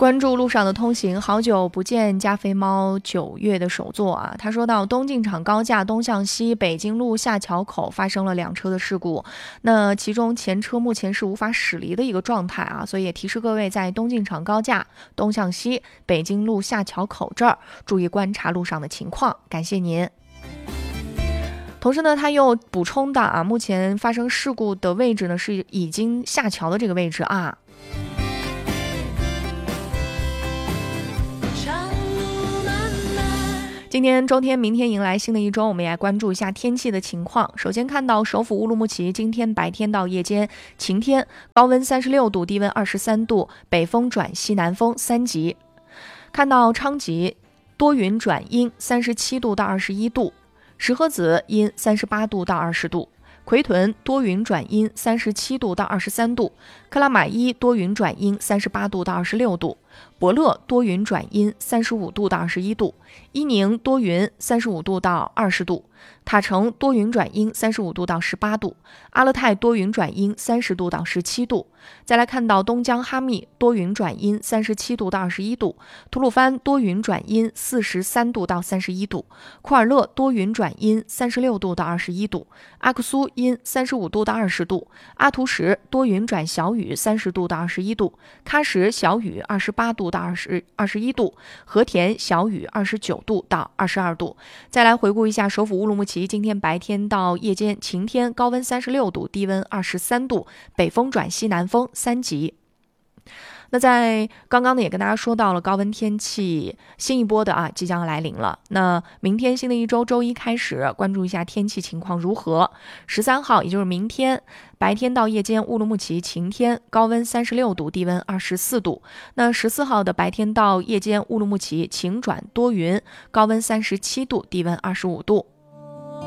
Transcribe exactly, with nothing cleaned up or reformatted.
关注路上的通行，好久不见加菲猫九月的首作啊。他说到东进场高架东向西北京路下桥口发生了两车的事故，那其中前车目前是无法驶离的一个状态啊，所以也提示各位在东进场高架东向西北京路下桥口这儿注意观察路上的情况，感谢您。同时呢，他又补充的啊，目前发生事故的位置呢是已经下桥的这个位置啊。今天周天，明天迎来新的一周，我们也来关注一下天气的情况。首先看到首府乌鲁木齐，今天白天到夜间晴天，高温三十六度，低温二十三度，北风转西南风三级。看到昌吉，多云转阴，三十七度到二十一度。石河子阴，三十八度到二十度。奎屯多云转阴，三十七度到二十三度。克拉玛依多云转阴，三十八度到二十六度。伯乐多云转阴，三十五度到二十一度。伊宁多云，三十五度到二十度。塔城多云转阴，三十五度到十八度。阿勒泰多云转阴，三十度到十七度。再来看到东江哈密多云转阴，三十七度到二十一度。吐鲁番多云转阴，四十三度到三十一度。库尔勒多云转阴，三十六度到二十一度。阿克苏阴，三十五度到二十度。阿图什多云转小雨，三十度到二十一度。喀什小雨，二十八度到二十二十一度。和田小雨，二十九度到二十二度。再来回顾一下首府乌鲁木齐，今天白天到夜间晴天，高温三十六度，低温二十三度，北风转西南风三级。那在刚刚呢也跟大家说到了高温天气新一波的啊即将来临了。那明天新的一周周一开始，关注一下天气情况如何。十三号也就是明天白天到夜间乌鲁木齐晴天，高温三十六度，低温二十四度。那十四号的白天到夜间乌鲁木齐晴转多云，高温三十七度，低温二十五度。